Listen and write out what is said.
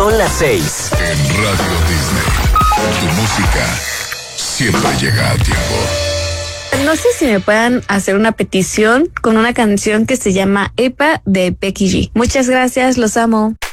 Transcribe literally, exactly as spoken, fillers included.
Son las seis. En Radio Disney, tu música siempre llega a tiempo. No sé si me puedan hacer una petición con una canción que se llama Epa de Becky G. Muchas gracias, los amo.